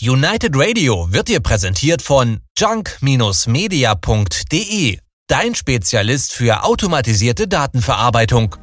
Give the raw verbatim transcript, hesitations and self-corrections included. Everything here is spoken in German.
United Radio wird dir präsentiert von junk Bindestrich media punkt de, dein Spezialist für automatisierte Datenverarbeitung.